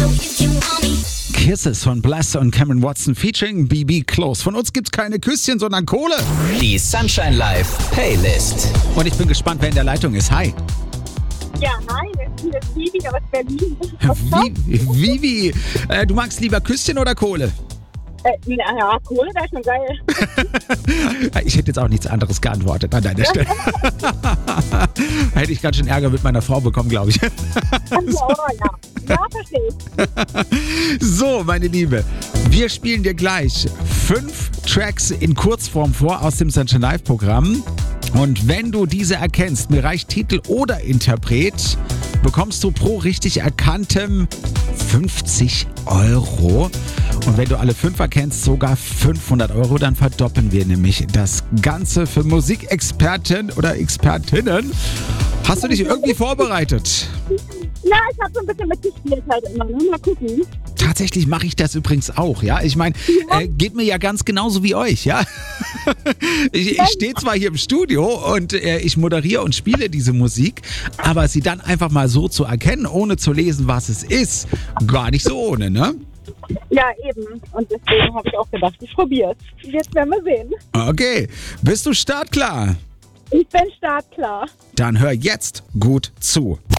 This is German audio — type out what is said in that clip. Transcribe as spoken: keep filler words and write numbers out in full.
Kisses von Bless und Cameron Watson featuring B B Close. Von uns gibt's keine Küsschen, sondern Kohle. Die Sunshine Live Playlist. Und ich bin gespannt, wer in der Leitung ist. Hi. Ja, hi, das ist Vivi aus Berlin. Was Vi- Vivi, äh, du magst lieber Küsschen oder Kohle? Äh, ja, ja, Kohle wäre schon geil. Ich hätte jetzt auch nichts anderes geantwortet an deiner Stelle. Hätte ich ganz schön Ärger mit meiner Frau bekommen, glaube ich. Ach so, ja. Ja, verstehe ich. So, meine Liebe, wir spielen dir gleich fünf Tracks in Kurzform vor aus dem Sunshine Live Programm. Und wenn du diese erkennst, mir reicht Titel oder Interpret, bekommst du pro richtig erkanntem fünfzig Euro. Und wenn du alle fünf erkennst, sogar fünfhundert Euro, dann verdoppeln wir nämlich das Ganze für Musikexperten oder Expertinnen. Hast du dich irgendwie vorbereitet? Ja, ich habe so ein bisschen mitgespielt halt immer. Ne? Mal gucken. Tatsächlich mache ich das übrigens auch, ja. Ich meine, Ja. äh, geht mir ja ganz genauso wie euch, ja. ich ich stehe zwar hier im Studio und äh, ich moderiere und spiele diese Musik, aber sie dann einfach mal so zu erkennen, ohne zu lesen, was es ist, gar nicht so ohne, ne? Ja, eben. Und deswegen habe ich auch gedacht, ich probiere es. Jetzt werden wir sehen. Okay, bist du startklar? Ich bin startklar. Dann hör jetzt gut zu.